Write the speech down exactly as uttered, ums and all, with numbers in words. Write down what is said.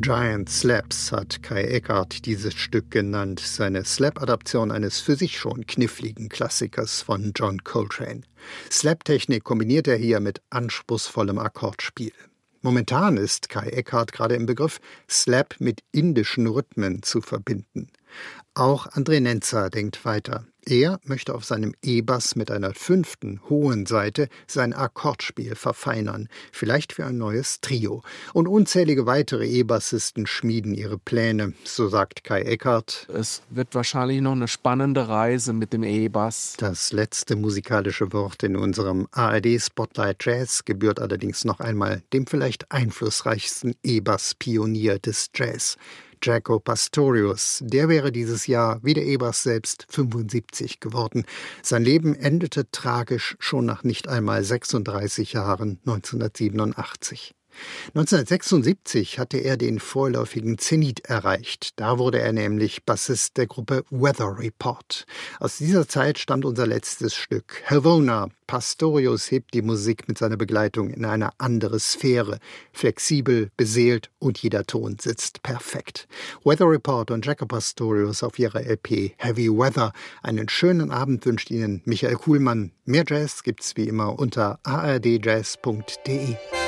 Giant Slaps hat Kai Eckart dieses Stück genannt, seine Slap-Adaption eines für sich schon kniffligen Klassikers von John Coltrane. Slap-Technik kombiniert er hier mit anspruchsvollem Akkordspiel. Momentan ist Kai Eckart gerade im Begriff, Slap mit indischen Rhythmen zu verbinden. Auch André Nenza denkt weiter. Er möchte auf seinem E-Bass mit einer fünften, hohen Saite sein Akkordspiel verfeinern, vielleicht für ein neues Trio. Und unzählige weitere E-Bassisten schmieden ihre Pläne, so sagt Kai Eckart. Es wird wahrscheinlich noch eine spannende Reise mit dem E-Bass. Das letzte musikalische Wort in unserem A R D-Spotlight Jazz gebührt allerdings noch einmal dem vielleicht einflussreichsten E-Bass-Pionier des Jazz, Jaco Pastorius. Der wäre dieses Jahr, wie der E-Bass selbst, fünfundsiebzig geworden. Sein Leben endete tragisch schon nach nicht einmal sechsunddreißig Jahren neunzehnhundertsiebenundachtzig. neunzehnhundertsechsundsiebzig hatte er den vorläufigen Zenit erreicht. Da wurde er nämlich Bassist der Gruppe Weather Report. Aus dieser Zeit stammt unser letztes Stück, Havona. Pastorius hebt die Musik mit seiner Begleitung in eine andere Sphäre. Flexibel, beseelt und jeder Ton sitzt perfekt. Weather Report und Jaco Pastorius auf ihrer L P Heavy Weather. Einen schönen Abend wünscht Ihnen Michael Kuhlmann. Mehr Jazz gibt's wie immer unter a r d jazz punkt d e.